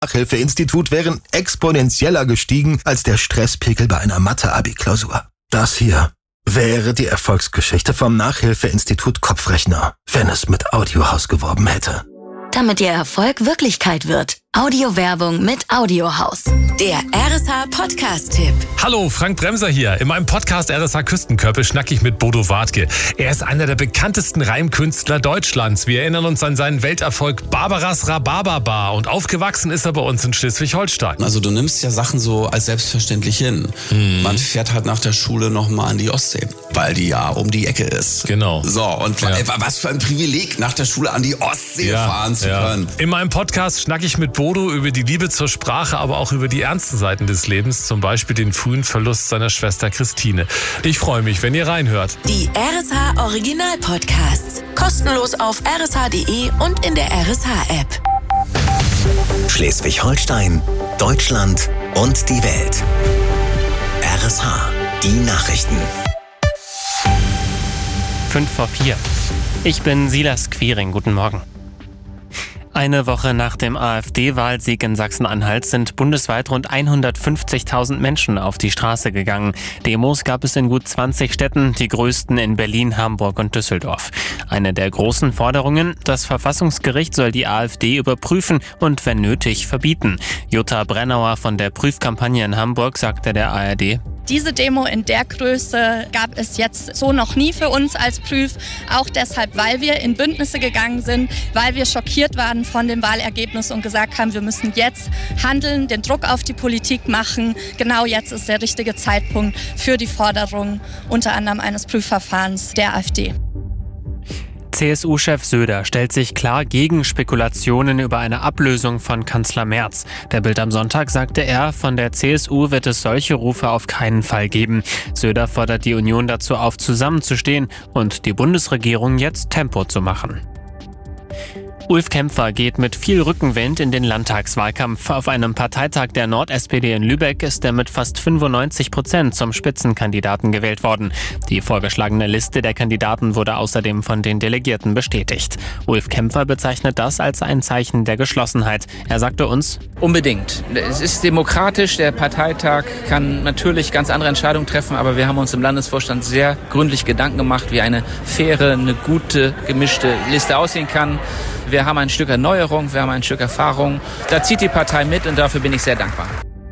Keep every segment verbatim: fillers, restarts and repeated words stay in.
Nachhilfeinstitut wären exponentieller gestiegen als der Stresspegel bei einer Mathe-Abi-Klausur. Das hier wäre die Erfolgsgeschichte vom Nachhilfeinstitut Kopfrechner, wenn es mit Audiohaus geworben hätte. Damit Ihr Erfolg Wirklichkeit wird. Audiowerbung mit Audiohaus. Der R S H-Podcast-Tipp. Hallo, Frank Bremser hier. In meinem Podcast R S H Küstenkörper schnacke ich mit Bodo Wartke. Er ist einer der bekanntesten Reimkünstler Deutschlands. Wir erinnern uns an seinen Welterfolg Barbaras Rhabarberbar. Und aufgewachsen ist er bei uns in Schleswig-Holstein. Also du nimmst ja Sachen so als selbstverständlich hin. Hm. Man fährt halt nach der Schule nochmal an die Ostsee, weil die ja um die Ecke ist. Genau. So, und ja. was für ein Privileg, nach der Schule an die Ostsee ja, fahren zu ja. können. In meinem Podcast schnacke ich mit Bodo über die Liebe zur Sprache, aber auch über die ernsten Seiten des Lebens, zum Beispiel den frühen Verlust seiner Schwester Christine. Ich freue mich, wenn ihr reinhört. Die R S H Original Podcasts. Kostenlos auf r s h punkt d e und in der R S H App. Schleswig-Holstein, Deutschland und die Welt. R S H, die Nachrichten. Fünf vor vier. Ich bin Silas Quiring. Guten Morgen. Eine Woche nach dem AfD-Wahlsieg in Sachsen-Anhalt sind bundesweit rund hundertfünfzigtausend Menschen auf die Straße gegangen. Demos gab es in gut zwanzig Städten, die größten in Berlin, Hamburg und Düsseldorf. Eine der großen Forderungen: Das Verfassungsgericht soll die AfD überprüfen und wenn nötig verbieten. Jutta Brennauer von der Prüfkampagne in Hamburg sagte der A R D: Diese Demo in der Größe gab es jetzt so noch nie für uns als Prüf. Auch deshalb, weil wir in Bündnisse gegangen sind, weil wir schockiert waren von dem Wahlergebnis und gesagt haben, wir müssen jetzt handeln, den Druck auf die Politik machen. Genau jetzt ist der richtige Zeitpunkt für die Forderung unter anderem eines Prüfverfahrens der AfD. C S U-Chef Söder stellt sich klar gegen Spekulationen über eine Ablösung von Kanzler Merz. Der Bild am Sonntag sagte er, von der C S U wird es solche Rufe auf keinen Fall geben. Söder fordert die Union dazu auf, zusammenzustehen und die Bundesregierung jetzt Tempo zu machen. Ulf Kämpfer geht mit viel Rückenwind in den Landtagswahlkampf. Auf einem Parteitag der Nord-S P D in Lübeck ist er mit fast fünfundneunzig Prozent zum Spitzenkandidaten gewählt worden. Die vorgeschlagene Liste der Kandidaten wurde außerdem von den Delegierten bestätigt. Ulf Kämpfer bezeichnet das als ein Zeichen der Geschlossenheit. Er sagte uns: Unbedingt. Es ist demokratisch. Der Parteitag kann natürlich ganz andere Entscheidungen treffen, aber wir haben uns im Landesvorstand sehr gründlich Gedanken gemacht, wie eine faire, eine gute, gemischte Liste aussehen kann. Wir haben ein Stück Erneuerung, wir haben ein Stück Erfahrung. Da zieht die Partei mit und dafür bin ich sehr dankbar.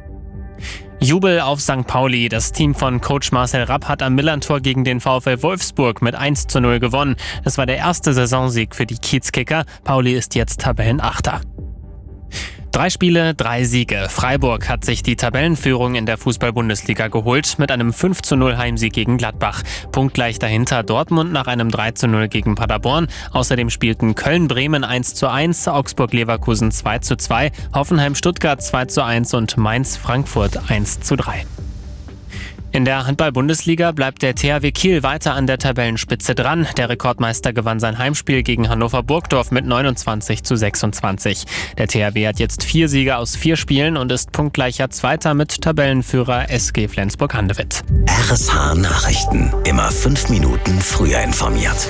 Jubel auf Sankt Pauli. Das Team von Coach Marcel Rapp hat am Millerntor gegen den VfL Wolfsburg mit eins zu null gewonnen. Es war der erste Saisonsieg für die Kiezkicker. Pauli ist jetzt Tabellenachter. Drei Spiele, drei Siege. Freiburg hat sich die Tabellenführung in der Fußball-Bundesliga geholt mit einem fünf zu null Heimsieg gegen Gladbach. Punktgleich dahinter Dortmund nach einem drei zu null gegen Paderborn. Außerdem spielten Köln-Bremen eins zu eins, Augsburg-Leverkusen zwei zu zwei, Hoffenheim-Stuttgart zwei zu eins und Mainz-Frankfurt eins zu drei. In der Handball-Bundesliga bleibt der T H W Kiel weiter an der Tabellenspitze dran. Der Rekordmeister gewann sein Heimspiel gegen Hannover Burgdorf mit neunundzwanzig zu sechsundzwanzig. Der T H W hat jetzt vier Siege aus vier Spielen und ist punktgleicher Zweiter mit Tabellenführer S G Flensburg-Handewitt. R S H Nachrichten. Immer fünf Minuten früher informiert.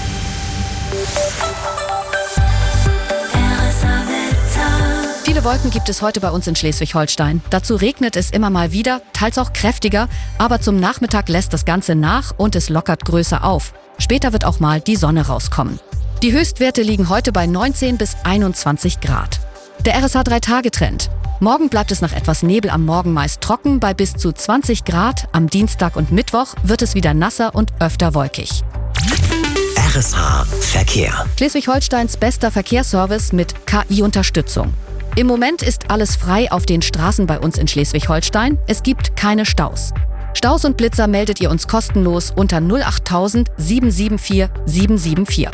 Viele Wolken gibt es heute bei uns in Schleswig-Holstein. Dazu regnet es immer mal wieder, teils auch kräftiger, aber zum Nachmittag lässt das Ganze nach und es lockert größer auf. Später wird auch mal die Sonne rauskommen. Die Höchstwerte liegen heute bei neunzehn bis einundzwanzig Grad. Der R S H drei Tage Trend. Morgen bleibt es nach etwas Nebel am Morgen meist trocken bei bis zu zwanzig Grad. Am Dienstag und Mittwoch wird es wieder nasser und öfter wolkig. R S H Verkehr. Schleswig-Holsteins bester Verkehrsservice mit K I-Unterstützung. Im Moment ist alles frei auf den Straßen bei uns in Schleswig-Holstein. Es gibt keine Staus. Staus und Blitzer meldet ihr uns kostenlos unter null acht tausend sieben sieben vier sieben sieben vier.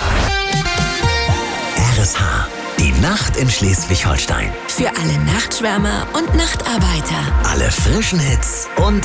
R S H, die Nacht in Schleswig-Holstein. Für alle Nachtschwärmer und Nachtarbeiter. Alle frischen Hits und